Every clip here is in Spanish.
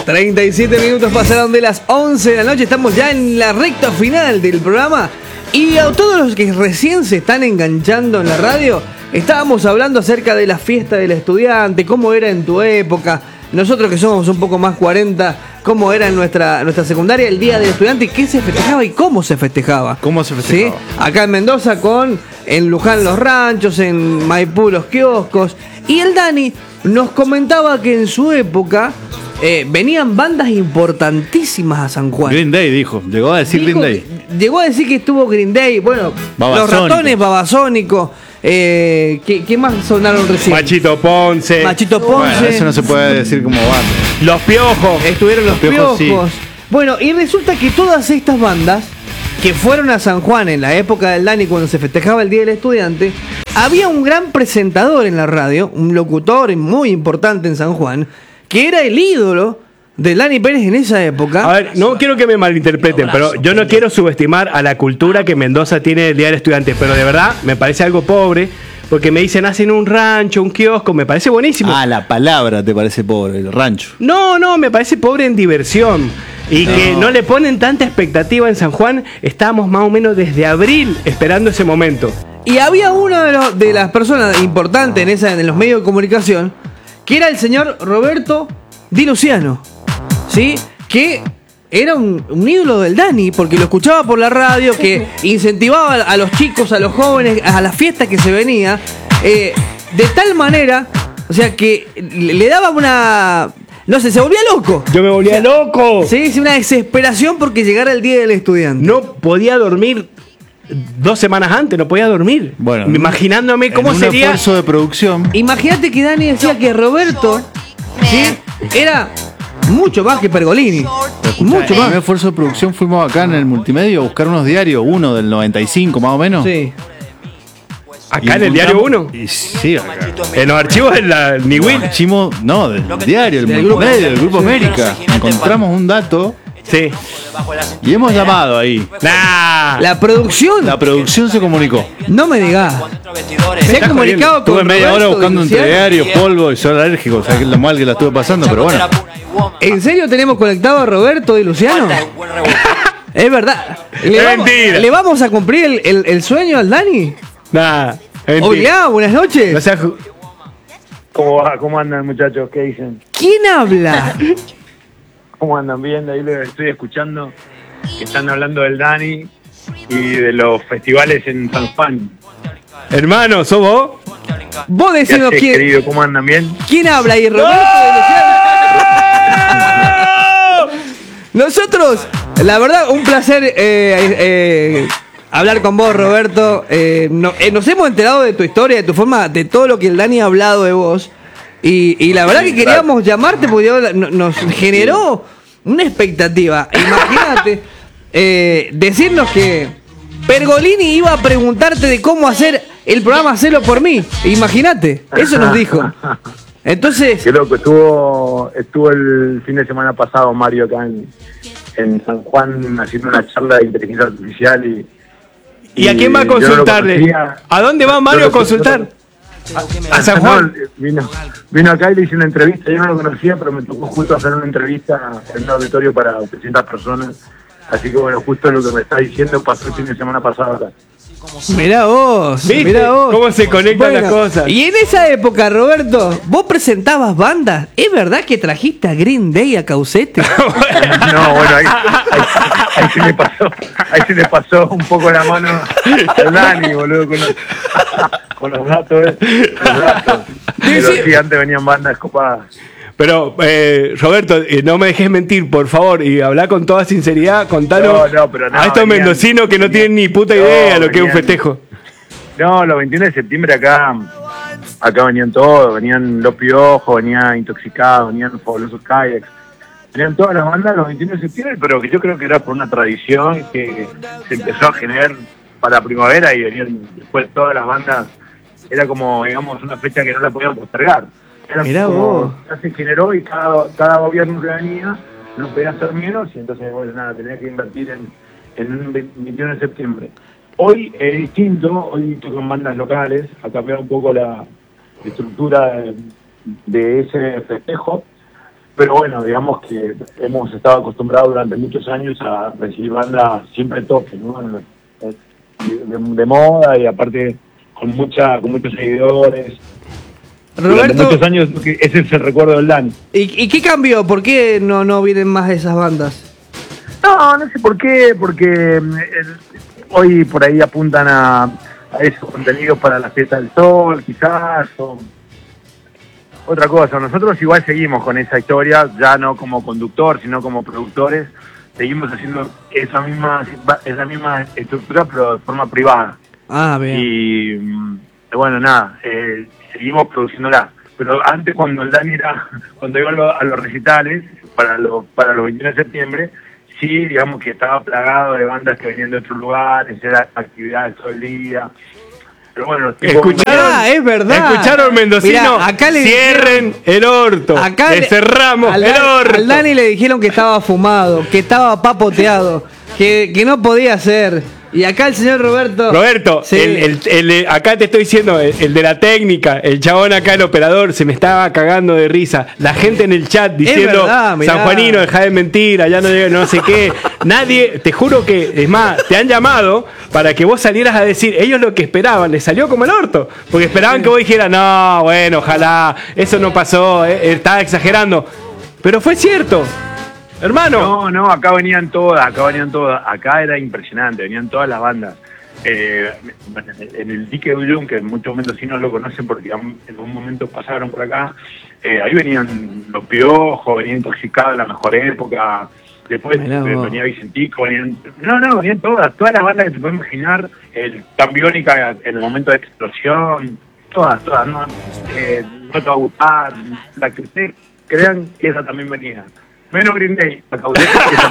37 minutos pasaron de las 11 de la noche. Estamos ya en la recta final del programa. Y a todos los que recién se están enganchando en la radio, estábamos hablando acerca de la fiesta del estudiante, cómo era en tu época. Nosotros que somos un poco más 40, cómo era en nuestra secundaria el día del estudiante, qué se festejaba y cómo se festejaba. ¿Cómo se festejaba? ¿Sí? Acá en Mendoza en Luján los ranchos, en Maipú los kioscos. Y el Dani nos comentaba que en su época venían bandas importantísimas a San Juan. Green Day llegó a decir Green Day. Llegó a decir que estuvo Green Day, bueno, Babasónico. Los Ratones, Babasónico. ¿Qué más sonaron recién? Machito Ponce. Bueno, eso no se puede decir como banda. Los Piojos. Estuvieron los Piojos. Sí. Bueno, y resulta que todas estas bandas que fueron a San Juan en la época del Dani, cuando se festejaba el Día del Estudiante, había un gran presentador en la radio, un locutor muy importante en San Juan, que era el ídolo de Dani Pérez en esa época. A ver, no quiero que me malinterpreten, pero yo no quiero subestimar a la cultura que Mendoza tiene del Día del Estudiante, pero de verdad me parece algo pobre, porque me dicen hacen un rancho, un kiosco, me parece buenísimo. Ah, la palabra te parece pobre, el rancho. No, me parece pobre en diversión. Y que no le ponen tanta expectativa en San Juan. Estábamos más o menos desde abril esperando ese momento. Y había uno de las personas importantes en los medios de comunicación, que era el señor Roberto Di Luciano, ¿sí? Que era un ídolo del Dani, porque lo escuchaba por la radio, que incentivaba a los chicos, a los jóvenes, a las fiestas que se venía, de tal manera, o sea, que le daba una... No sé, se volvía loco. Yo me volvía loco. Sí, una desesperación porque llegara el Día del Estudiante. No podía dormir 2 semanas antes, no podía dormir. Bueno, imaginándome cómo sería. Un esfuerzo de producción. Imagínate que Dani decía que Roberto, ¿sí?, era mucho más que Pergolini. Mucho En un más. esfuerzo de producción fuimos acá en el multimedio a buscar unos diarios, uno del 95 más o menos. Sí. Acá en el diario 1. Sí, acá. En los archivos de la Niwil. No, del diario, el Del multimedio, del Grupo América. Encontramos un dato Sí. y hemos llamado ahí. Nah. La producción. La producción se comunicó. No me digas. Se ha estás comunicado con Estuve media hora Roberto buscando Di entre Luciano. diarios, polvo y soy alérgico. O sea, que es lo mal que la estuve pasando, pero bueno. ¿En serio tenemos conectado a Roberto Di Luciano? Es verdad. Mentira. ¿Le vamos a cumplir el sueño al Dani? Nah. Hola, buenas noches. No seas ¿Cómo va? ¿Cómo andan, muchachos? ¿Qué dicen? ¿Quién habla? ¿Cómo andan? Bien, ahí lo estoy escuchando, que están hablando del Dani y de los festivales en San Juan. hermano, ¿sos vos? Vos ¿Qué decinos haces, quién, querido? ¿Cómo andan? ¿Bien? quién habla ahí, Roberto Di Luciano. Nosotros, la verdad, un placer hablar con vos, Roberto. Nos hemos enterado de tu historia, de tu forma, de todo lo que el Dani ha hablado de vos. Y la verdad que queríamos llamarte porque nos generó una expectativa. Imagínate decirnos que Pergolini iba a preguntarte de cómo hacer el programa Hacelo por mí. Imagínate, eso nos dijo. Entonces, Qué loco, estuvo el fin de semana pasado Mario acá en San Juan haciendo una charla de inteligencia artificial ¿Y a quién va a yo no lo consultarle? conocía. ¿A dónde va Mario a consultar? A San Juan. No, vino acá y le hice una entrevista. Yo no lo conocía, pero me tocó justo hacer una entrevista en un auditorio para 300 personas. Así que bueno, justo lo que me está diciendo pasó el fin de semana pasado acá. mirá vos, ¿Viste? mirá vos. ¿Cómo se conectan las cosas? Y en esa época, Roberto, vos presentabas bandas. ¿Es verdad que trajiste a Green Day a Caucete? No, bueno, ahí sí le pasó un poco la mano al Dani, boludo, con los datos, los datos. Pero sí, antes venían bandas copadas. Pero, Roberto, no me dejes mentir, por favor, y habla con toda sinceridad, contanos pero no, a estos venían- mendocinos que no tienen ni puta no, idea de lo que es un venían- festejo. No, los 21 de septiembre acá venían todos, venían Los Piojos, venían Intoxicados, venían Fabulosos Kayaks, venían todas las bandas los 21 de septiembre, pero que yo creo que era por una tradición que se empezó a generar para la primavera y venían después todas las bandas, era como, digamos, una fecha que no la podían postergar. Era Mirá como, vos. ya se generó y cada gobierno que venía no podía hacer menos y entonces, bueno, nada, tenía que invertir en un 21 de septiembre. Hoy es distinto, hoy tocan bandas locales, ha cambiado un poco la estructura de ese festejo pero bueno, digamos que hemos estado acostumbrados durante muchos años a recibir bandas siempre top, ¿no? De moda y aparte con muchos seguidores. Durante Roberto, muchos años ese es el recuerdo del Dani. ¿y qué cambió? ¿Por qué no vienen más esas bandas? No sé por qué, porque hoy por ahí apuntan a esos contenidos para la Fiesta del Sol, quizás, o otra cosa. Nosotros igual seguimos con esa historia, ya no como conductor, sino como productores. Seguimos haciendo esa misma estructura, pero de forma privada. Ah, bien. Y bueno, nada, seguimos produciéndola. Pero antes, cuando iba a los recitales, para los 21 de septiembre, sí, digamos que estaba plagado de bandas que venían de otros lugares, era actividades todo el día. Pero bueno, los tipos... Es verdad. ¿Escucharon, mendocino? Mirá, acá le Cierren el orto. Le cerramos el orto. Al Dani le dijeron que estaba fumado, que estaba papoteado, que no podía ser. Y acá el señor Roberto... Sí. Acá te estoy diciendo, el de la técnica, el chabón acá, el operador, se me estaba cagando de risa. La gente en el chat diciendo, verdad, mirá. San Juanino, deja de mentir, allá no llega, no sé qué. Nadie, te juro que, es más, te han llamado para que vos salieras a decir, ellos lo que esperaban, les salió como el orto. Porque esperaban que vos dijeras, no, bueno, ojalá, eso no pasó, estaba exagerando. Pero fue cierto. Hermano. No, acá venían todas. Acá era impresionante, venían todas las bandas. En el Dique Ulum, que muchos mendocinos lo conocen porque en algún momento pasaron por acá, ahí venían Los Piojos, venía Intoxicado en la mejor época, después venía Vicentico, venían todas las bandas que te puedes imaginar, Tan Biónica en el momento de Explosión, todas, no te va a gustar, la que ustedes crean que esa también venía. Menos Green Day, la causé.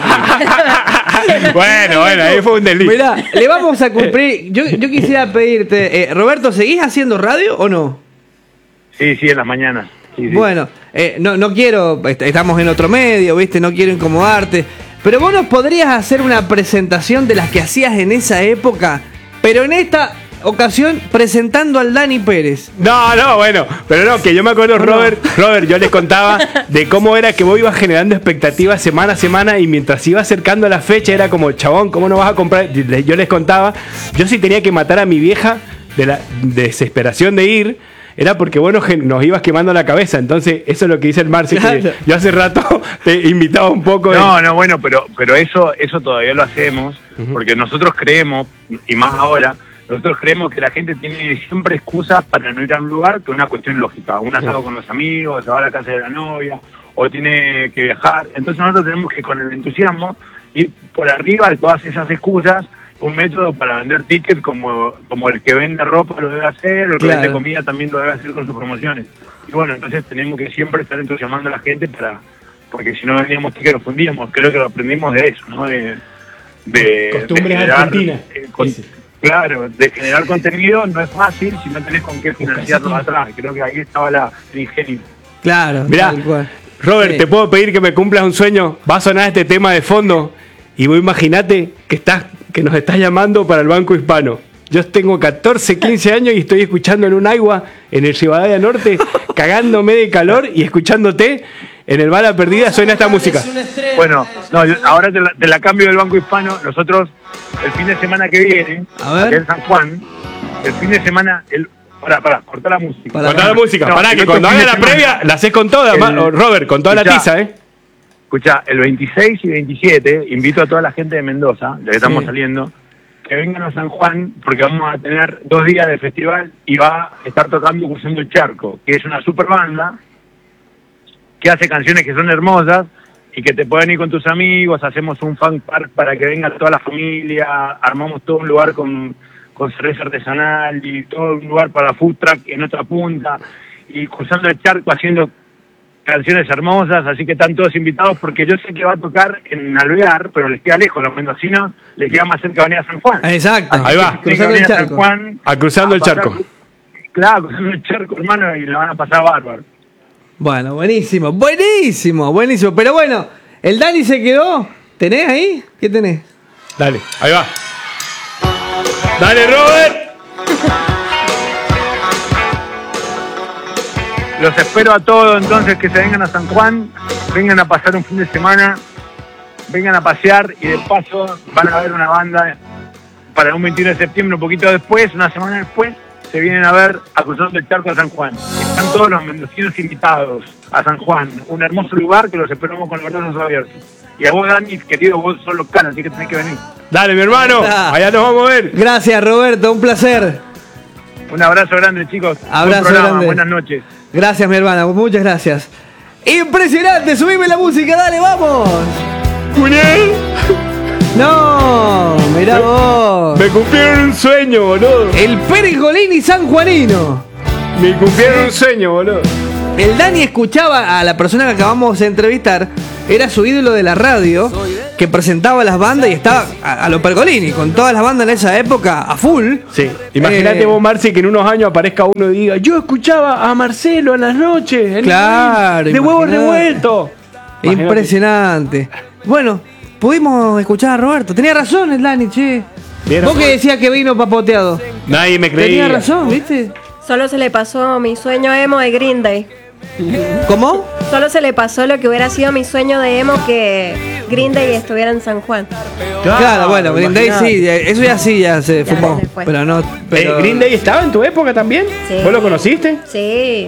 Bueno, ahí fue un delito. Mirá, le vamos a cumplir. Yo quisiera pedirte, Roberto, ¿seguís haciendo radio o no? Sí, en las mañanas. Sí. Bueno, no quiero, estamos en otro medio, ¿viste? No quiero incomodarte. Pero vos nos podrías hacer una presentación de las que hacías en esa época, pero en esta ocasión presentando al Dani Pérez. No, bueno, pero no, que yo me acuerdo, Robert, yo les contaba de cómo era que vos ibas generando expectativas semana a semana y mientras iba acercando a la fecha era como, chabón, ¿cómo no vas a comprar? Yo les contaba, yo sí tenía que matar a mi vieja de la desesperación de ir, era porque vos nos ibas quemando la cabeza, entonces eso es lo que dice el Marce, claro. Que yo hace rato te invitaba un poco. No, bueno, pero eso todavía lo hacemos, porque nosotros creemos, y más ahora, nosotros creemos que la gente tiene siempre excusas para no ir a un lugar, que es una cuestión lógica. Un asado con los amigos, se va a la casa de la novia, o tiene que viajar. Entonces nosotros tenemos que, con el entusiasmo, ir por arriba de todas esas excusas. Un método para vender tickets como el que vende ropa lo debe hacer, o el que vende comida también lo debe hacer con sus promociones. Y bueno, entonces tenemos que siempre estar entusiasmando a la gente porque si no vendíamos tickets nos fundíamos. Creo que lo aprendimos de eso, ¿no? De costumbres argentinas. Claro, de generar contenido no es fácil si no tenés con qué financiarlo atrás. Creo que ahí estaba el ingenio. Claro. Mirá, Robert, ¿te puedo pedir que me cumplas un sueño? Va a sonar este tema de fondo y vos imaginate que nos estás llamando para el Banco Hispano. Yo tengo 14, 15 años y estoy escuchando en un agua en el Rivadavia Norte, cagándome de calor y escuchándote. En el Bala Perdida suena esta música. Bueno, ahora te la cambio del Banco Hispano. Nosotros, el fin de semana que viene, aquí en San Juan, el fin de semana... cortá la música. Cortá la música, que cuando haga la previa la haces con toda, Robert, con toda la tiza, Escuchá, el 26 y 27 invito a toda la gente de Mendoza, ya que estamos saliendo, que vengan a San Juan, porque vamos a tener 2 días de festival y va a estar tocando Cruzando el Charco, que es una super banda que hace canciones que son hermosas y que te pueden ir con tus amigos. Hacemos un fan park para que venga toda la familia, armamos todo un lugar con cerveza artesanal y todo un lugar para food truck en otra punta, y Cruzando el Charco haciendo canciones hermosas, así que están todos invitados, porque yo sé que va a tocar en Alvear, pero les queda lejos, los mendocinos les queda más cerca Avenida San Juan. Exacto. Ahí va. Cruzando el Charco. San Juan, Cruzando el Charco. Claro, Cruzando el Charco, hermano, y lo van a pasar bárbaro. Bueno, buenísimo. Pero bueno, el Dani se quedó. ¿Tenés ahí? ¿Qué tenés? Dale, ahí va. Dale, Robert. Los espero a todos, entonces, que se vengan a San Juan, vengan a pasar un fin de semana, vengan a pasear y de paso van a ver una banda para un 21 de septiembre, un poquito después, una semana después, se vienen a ver a Cruzando el Charco a San Juan. Están todos los mendocinos invitados a San Juan, un hermoso lugar que los esperamos con los brazos abiertos. Y a vos, Dani, querido, vos sos local, así que tenés que venir. Dale, mi hermano, allá nos vamos a ver. Gracias, Roberto, un placer. Un abrazo grande, chicos. Abrazo Buen programa, grande. buenas noches. Gracias, mi hermana, muchas gracias. Impresionante, subime la música, dale, vamos. Julián, No, mirá vos. me cumplieron un sueño, boludo. El Pergolini sanjuanino. Me cumplieron un sueño, boludo. El Dani escuchaba a la persona que acabamos de entrevistar, era su ídolo de la radio, que presentaba las bandas y estaba a lo Pergolini, con todas las bandas en esa época, a full. Sí, imagínate vos, Marci, que en unos años aparezca uno y diga, yo escuchaba a Marcelo en las noches. Claro, de huevos imaginate. revueltos. Imagínate. Impresionante. Bueno, pudimos escuchar a Roberto. Tenía razón el Dani, che. ¿Vieron? Vos que decías que vino papoteado. Nadie me creía. Tenía razón, ¿viste? Solo se le pasó mi sueño emo de Green Day. ¿Cómo? Solo se le pasó lo que hubiera sido mi sueño de emo que Green Day estuviera en San Juan. Claro, bueno, Green Day sí, eso ya sí, ya se Ya fumó. se fue. Pero no. Pero... ¿Green Day estaba en tu época también? Sí. ¿Vos lo conociste? Sí.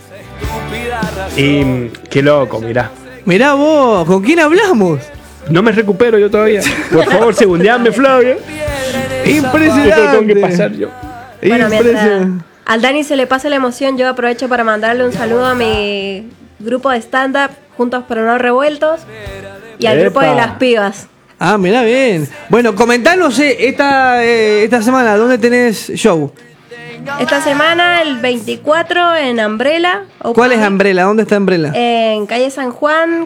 Y qué loco, mirá. Mirá vos, ¿con quién hablamos? No me recupero yo todavía. Por favor, segundeame, Flavio. Impresionante. Esto lo tengo que pasar yo. Bueno, mientras Impresionante. al Dani se le pasa la emoción, yo aprovecho para mandarle un saludo a mi grupo de stand-up, Juntos pero no revueltos, y al grupo de Epa. las pibas. Ah, mirá bien. Bueno, comentanos esta semana, ¿dónde tenés show? Esta semana, el 24, en Umbrella. ¿Cuál es Umbrella? ¿Dónde está Umbrella? En calle San Juan,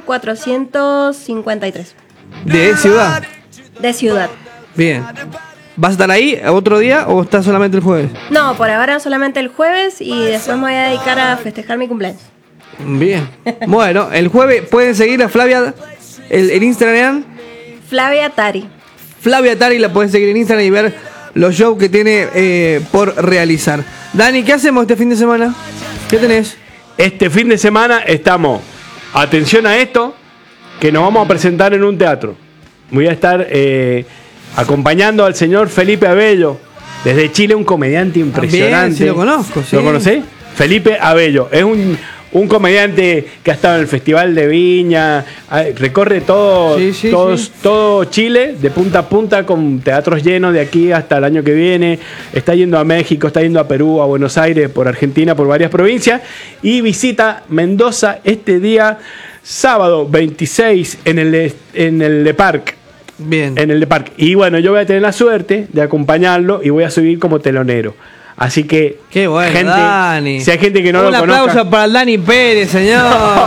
453. De ciudad. De ciudad. Bien. ¿Vas a estar ahí otro día o estás solamente el jueves? No, por ahora solamente el jueves y después me voy a dedicar a festejar mi cumpleaños. Bien. Bueno, el jueves pueden seguir a Flavia, el Instagram. Flavia Tari. Flavia Tari la pueden seguir en Instagram y ver los shows que tiene por realizar. Dani, ¿qué hacemos este fin de semana? ¿Qué tenés? Este fin de semana estamos, atención a esto, que nos vamos a presentar en un teatro. Voy a estar acompañando al señor Felipe Abello, desde Chile, un comediante impresionante. Bien, sí lo conozco, sí. ¿Lo conocés? Felipe Abello, es un comediante que ha estado en el Festival de Viña, recorre todo, Sí, sí, sí. todo Chile, de punta a punta, con teatros llenos de aquí hasta el año que viene. Está yendo a México, está yendo a Perú, a Buenos Aires, por Argentina, por varias provincias. Y visita Mendoza este día, sábado 26, en el de Parc. Bien. En el de Parc. Y bueno, yo voy a tener la suerte de acompañarlo y voy a subir como telonero. Así que, Qué bueno, gente, Dani. si hay gente que no un lo conozca. aplauso para el Dani Pérez, señor.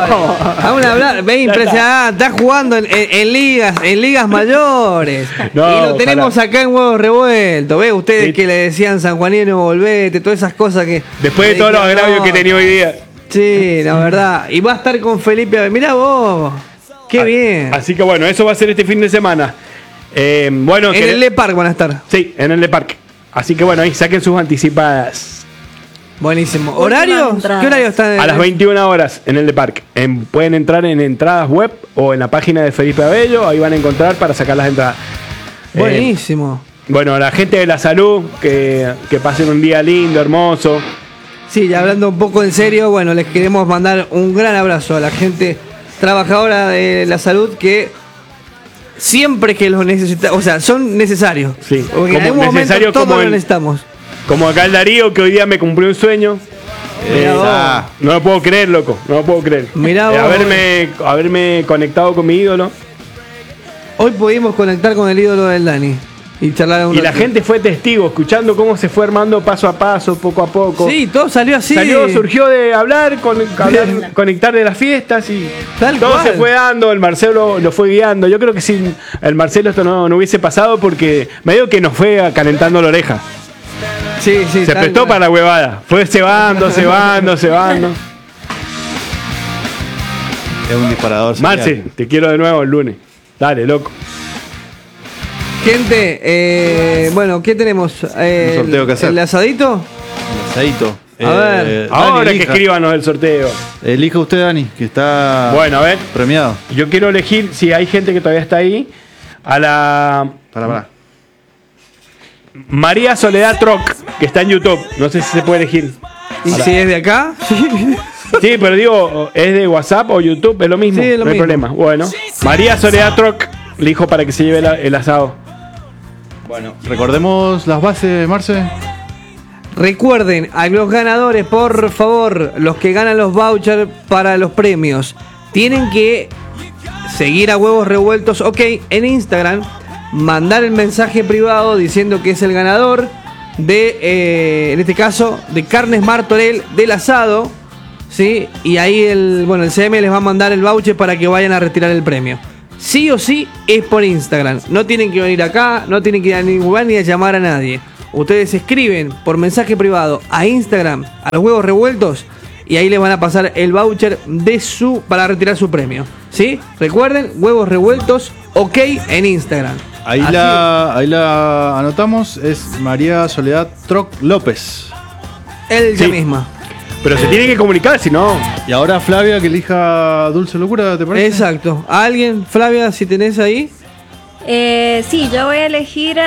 Ve impresionante. Está jugando en ligas mayores. No, y lo ojalá. tenemos acá en Huevos Revueltos. Ve ustedes Sí. que le decían sanjuanino, volvete, todas esas cosas que. Después de todos los agravios que he tenido hoy día. Sí, la verdad. Y va a estar con Felipe. Mirá vos. Qué bien. Así que bueno, eso va a ser este fin de semana. Bueno, En el Le Parc van a estar. Sí, en el de Parque. Así que bueno, ahí saquen sus anticipadas. Buenísimo. Últimas ¿Horarios? entradas. ¿Qué horario están? A las 21 horas en el de Parque. Pueden entrar en entradas web o en la página de Felipe Abello. Ahí van a encontrar para sacar las entradas. Buenísimo. Bueno, a la gente de la salud, que pasen un día lindo, hermoso. Sí, ya hablando un poco en serio, bueno, les queremos mandar un gran abrazo a la gente trabajadora de la salud que siempre que los necesita, o sea, son necesarios. Sí, Porque en como algún momento necesario todos como lo el- necesitamos. Como acá el Darío, que hoy día me cumplió un sueño. Mirá vos. No lo puedo creer, loco. No lo puedo creer. Mirá vos. Haberme conectado con mi ídolo. Hoy pudimos conectar con el ídolo del Dani y charlar un Y la rato. gente fue testigo, escuchando cómo se fue armando paso a paso, poco a poco. Sí, todo salió así. Surgió de hablar, conectar de las fiestas y Tal todo cual. se fue dando, el Marcelo lo fue guiando. Yo creo que sin el Marcelo esto no hubiese pasado porque medio que nos fue calentando la oreja. Sí, sí, Se tal prestó cual. para la huevada. Fue cebando. Es un disparador. Marce, serial. te quiero de nuevo el lunes. Dale, loco. Gente, bueno, ¿qué tenemos? Un sorteo que hacer. ¿El asadito? Asadito. A ver. Dani, Ahora que elija. escríbanos el sorteo. Elija usted, Dani, que está Bueno, a ver. premiado. Yo quiero elegir, si hay gente que todavía está ahí, a la Para. María Soledad Troc, que está en YouTube. No sé si se puede elegir. ¿Y si es de acá? Sí, pero digo, ¿es de WhatsApp o YouTube? Es lo mismo. Sí, es lo no hay mismo. problema. Bueno, María Soledad Troc, elijo para que se lleve el asado. Bueno, recordemos las bases, Marce. Recuerden, a los ganadores, por favor, los que ganan los vouchers para los premios, tienen que seguir a Huevos Revueltos, ok, en Instagram, mandar el mensaje privado diciendo que es el ganador de, en este caso, de Carnes Martorell del asado, ¿sí? Y ahí el CM les va a mandar el voucher para que vayan a retirar el premio. Sí o sí es por Instagram. No tienen que venir acá, no tienen que ir a ningún lugar ni a llamar a nadie. Ustedes escriben por mensaje privado a Instagram, a los Huevos Revueltos, y ahí les van a pasar el voucher para retirar su premio. ¿Sí? Recuerden, Huevos Revueltos, ok, en Instagram. Ahí la anotamos, es María Soledad Troc López. Ella Sí. misma. Pero se tiene que comunicar, si no. Y ahora Flavia que elija Dulce Locura, ¿te parece? Exacto. ¿Alguien, Flavia, si tenés ahí? Sí, yo voy a elegir